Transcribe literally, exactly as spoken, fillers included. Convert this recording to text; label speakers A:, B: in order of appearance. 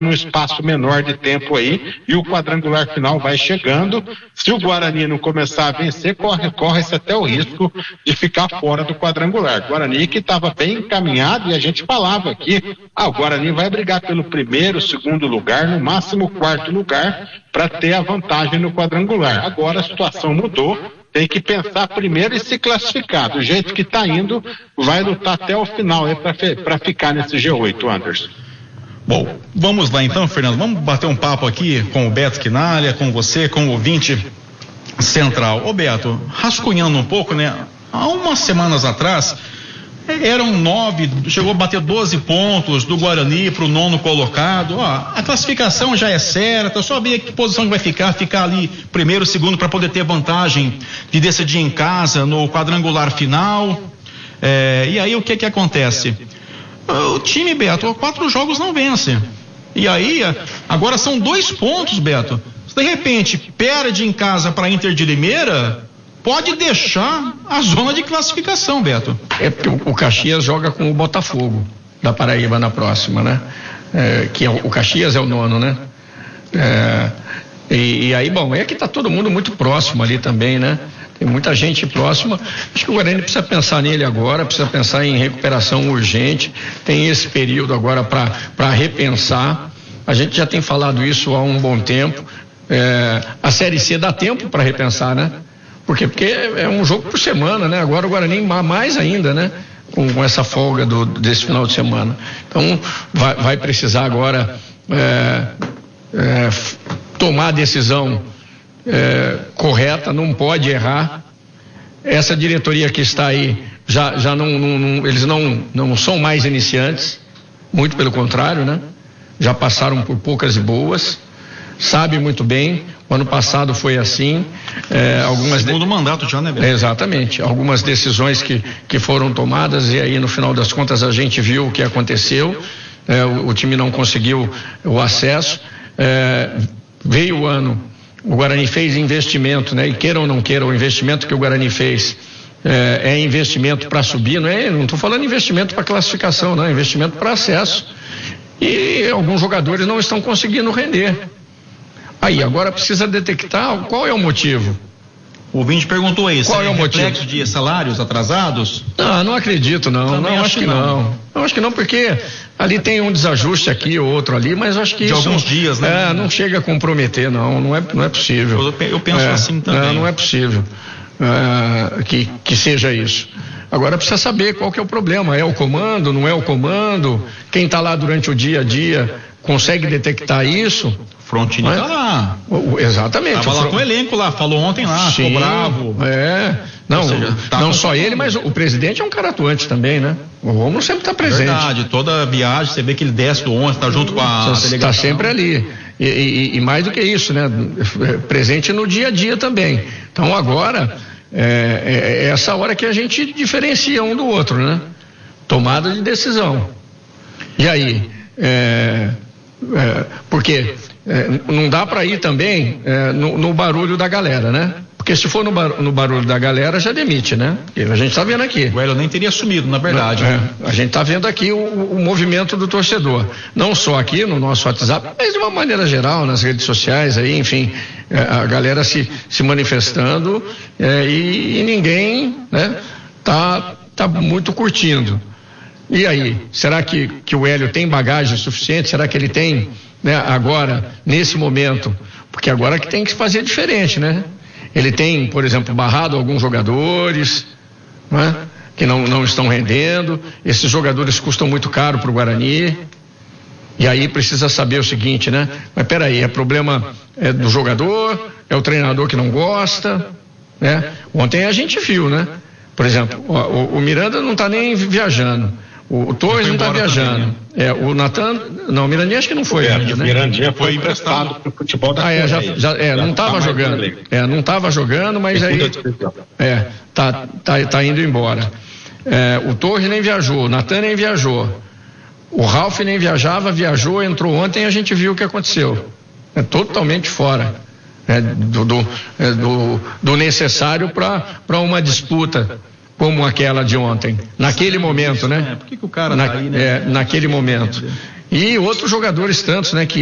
A: num espaço menor de tempo aí, e o quadrangular final vai chegando. Se o Guarani não começar a vencer, corre, corre-se até o risco de ficar fora do quadrangular. Guarani que estava bem encaminhado, e a gente falava aqui, ah, o Guarani vai brigar pelo primeiro, segundo lugar, no máximo quarto lugar, para ter a vantagem no quadrangular. Agora a situação mudou, tem que pensar primeiro e se classificar. Do jeito que está indo, vai lutar até o final para ficar nesse G oito, Anderson.
B: Bom, vamos lá então, Fernando, vamos bater um papo aqui com o Beto Quinalha, com você, com o ouvinte central. Ô Beto, rascunhando um pouco, né? Há umas semanas atrás, eram nove, chegou a bater doze pontos do Guarani para o nono colocado. Ó, a classificação já é certa, só ver que posição que vai ficar, ficar ali primeiro, segundo, para poder ter vantagem de decidir em casa no quadrangular final. É, e aí o que que acontece? O time, Beto, quatro jogos não vence. E aí, agora são dois pontos, Beto. Se de repente perde em casa para Inter de Limeira, pode deixar a zona de classificação, Beto.
C: É porque o Caxias joga com o Botafogo da Paraíba na próxima, né? É, que é, o Caxias é o nono, né? É, e, e aí, bom, é que tá todo mundo muito próximo ali também, né? Tem muita gente próxima. Acho que o Guarani precisa pensar nele agora, precisa pensar em recuperação urgente. Tem esse período agora para repensar. A gente já tem falado isso há um bom tempo. É, a Série C dá tempo para repensar, né? Por quê? Porque é um jogo por semana, né? Agora o Guarani mais ainda, né? Com, com essa folga do, desse final de semana. Então vai, vai precisar agora é, é, tomar a decisão É, correta, não pode errar. Essa diretoria que está aí já, já não, não, não eles não, não são mais iniciantes, muito pelo contrário, né? Já passaram por poucas e boas, sabe muito bem. O ano passado foi assim. É, algumas
B: segundo de... mandato já, né, Beto?
C: É, exatamente. Algumas decisões que, que foram tomadas, e aí no final das contas a gente viu o que aconteceu. É, o, o time não conseguiu o acesso. É, veio o ano. O Guarani fez investimento, né? E queira ou não queira, o investimento que o Guarani fez é, é investimento para subir, não é? Não estou falando investimento para classificação, não, é investimento para acesso. E alguns jogadores não estão conseguindo render. Aí, agora precisa detectar qual é o motivo.
B: O ouvinte perguntou aí,
C: qual é o motivo?
B: Reflexo de salários atrasados?
C: Não, não acredito não, Também não acho que não. não. Não acho que não, porque ali tem um desajuste aqui ou outro ali, mas acho que
B: de
C: isso...
B: De alguns dias, né?
C: É, não chega a comprometer, não, não é, não é possível.
B: Eu, eu penso
C: é,
B: assim também.
C: Não, não é possível é, que, que seja isso. Agora precisa saber qual que é o problema, é o comando, não é o comando, quem está lá durante o dia a dia consegue detectar isso?
B: Frontini tá lá.
C: O, exatamente.
B: Tava lá
C: Fron...
B: com o elenco lá, falou ontem lá,
C: Sim, ficou bravo. É. Não, seja, tá não só ele, mas o, o presidente é um cara atuante também, né? O Romulo sempre está presente.
B: Verdade, toda viagem, você vê que ele desce do ônibus, tá junto com a, a delegação.
C: Está sempre ali. E, e, e mais do que isso, né? Presente no dia a dia também. Então agora, é, é essa hora que a gente diferencia um do outro, né? Tomada de decisão. E aí? É, é, porque é, não dá para ir também é, no, no barulho da galera, né? Porque se for no, bar, no barulho da galera, já demite, né? Porque a gente está vendo aqui.
B: O Hélio nem teria assumido, na verdade.
C: É, a gente está vendo aqui o, o movimento do torcedor. Não só aqui no nosso WhatsApp, mas de uma maneira geral, nas redes sociais, aí, enfim, é, a galera se, se manifestando é, e, e ninguém, né, tá, tá muito curtindo. E aí, será que, que o Hélio tem bagagem suficiente? Será que ele tem, né, agora, nesse momento? Porque agora que tem que fazer diferente, né? Ele tem, por exemplo, barrado alguns jogadores, né, que não, não estão rendendo. Esses jogadores custam muito caro para o Guarani. E aí precisa saber o seguinte, né? Mas peraí, é problema é do jogador, é o treinador que não gosta, né? Ontem a gente viu, né? Por exemplo, o, o Miranda não está nem viajando. O, o Torres não está viajando. Também, né? É, o Natan, não, o Mirandinha acho que não foi.
A: É,
C: ainda,
A: o
C: né?
A: Mirandinha foi emprestado para o futebol da
C: Ah, é, já, já, é, não estava jogando. É, não estava jogando, mas aí. É, tá, tá, tá indo embora. É, o Torres nem viajou, o Natan nem viajou. O Ralf nem viajava, viajou, entrou ontem e a gente viu o que aconteceu. É totalmente fora. É, do, do, é, do, do necessário para uma disputa como aquela de ontem, naquele momento, né?
B: É, por que que o cara
C: Na,
B: tá aí, né?
C: é, naquele momento. E outros jogadores tantos, né? Que